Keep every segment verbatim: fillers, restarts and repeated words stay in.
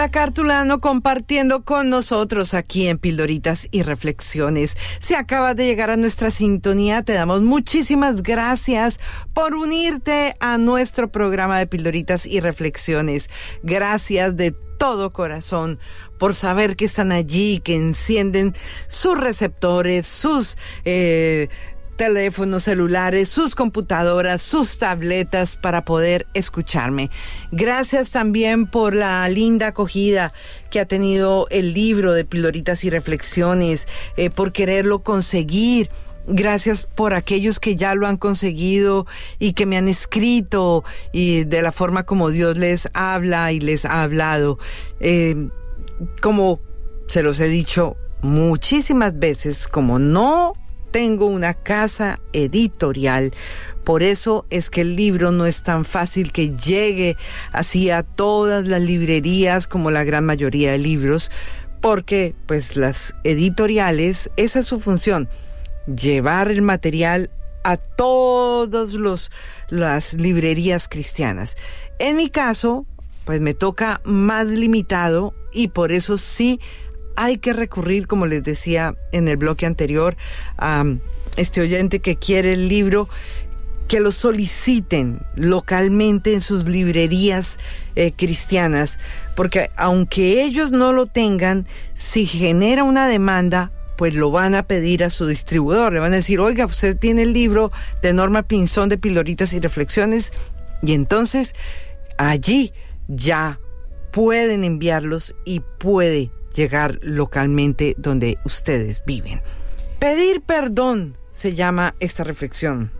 Cartulano compartiendo con nosotros aquí en Pildoritas y Reflexiones. Si acabas de llegar a nuestra sintonía, te damos muchísimas gracias por unirte a nuestro programa de Pildoritas y Reflexiones. Gracias de todo corazón por saber que están allí, que encienden sus receptores, sus eh, teléfonos celulares, sus computadoras, sus tabletas para poder escucharme. Gracias también por la linda acogida que ha tenido el libro de Pildoritas y Reflexiones, eh, por quererlo conseguir. Gracias por aquellos que ya lo han conseguido y que me han escrito y de la forma como Dios les habla y les ha hablado. Eh, como se los he dicho muchísimas veces, como no tengo una casa editorial, por eso es que el libro no es tan fácil que llegue así a todas las librerías como la gran mayoría de libros, porque pues las editoriales, esa es su función, llevar el material a todas los las librerías cristianas. En mi caso, pues me toca más limitado y por eso sí hay que recurrir, como les decía en el bloque anterior, a este oyente que quiere el libro, que lo soliciten localmente en sus librerías eh, cristianas, porque aunque ellos no lo tengan, si genera una demanda, pues lo van a pedir a su distribuidor. Le van a decir, oiga, usted tiene el libro de Norma Pinzón de Pildoritas y Reflexiones, y entonces allí ya pueden enviarlos y puede llegar localmente donde ustedes viven. Pedir perdón se llama esta reflexión.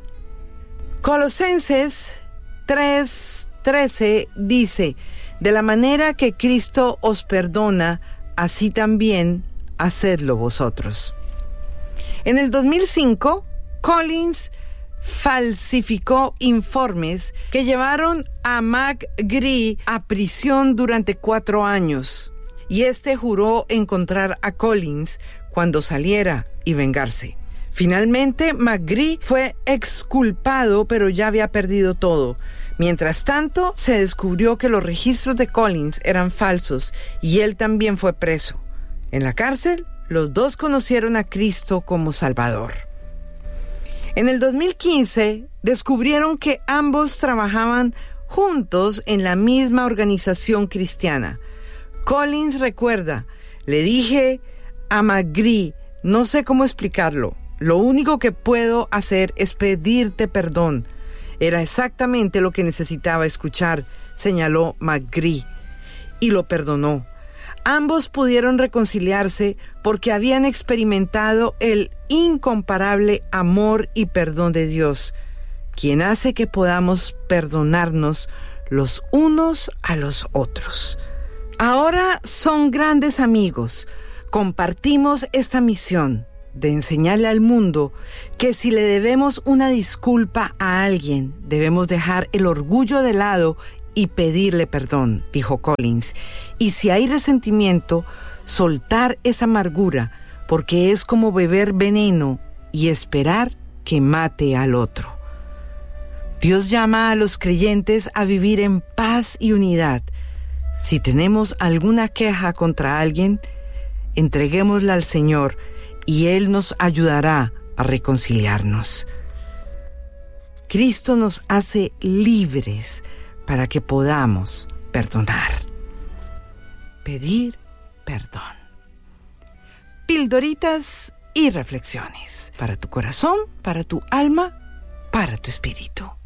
Colosenses tres trece dice, de la manera que Cristo os perdona, así también hacedlo vosotros. En el dos mil cinco, Collins falsificó informes que llevaron a McGree a prisión durante cuatro años. Y este juró encontrar a Collins cuando saliera y vengarse. Finalmente, McGree fue exculpado, pero ya había perdido todo. Mientras tanto, se descubrió que los registros de Collins eran falsos y él también fue preso. En la cárcel, los dos conocieron a Cristo como Salvador. En el dos mil quince, descubrieron que ambos trabajaban juntos en la misma organización cristiana. Collins recuerda, le dije a McGree, no sé cómo explicarlo, lo único que puedo hacer es pedirte perdón. Era exactamente lo que necesitaba escuchar, señaló McGree, y lo perdonó. Ambos pudieron reconciliarse porque habían experimentado el incomparable amor y perdón de Dios, quien hace que podamos perdonarnos los unos a los otros. Ahora son grandes amigos. Compartimos esta misión de enseñarle al mundo que si le debemos una disculpa a alguien, debemos dejar el orgullo de lado y pedirle perdón, dijo Collins. Y si hay resentimiento, soltar esa amargura, porque es como beber veneno y esperar que mate al otro. Dios llama a los creyentes a vivir en paz y unidad. Si tenemos alguna queja contra alguien, entreguémosla al Señor y Él nos ayudará a reconciliarnos. Cristo nos hace libres para que podamos perdonar. Pedir perdón. Pildoritas y reflexiones para tu corazón, para tu alma, para tu espíritu.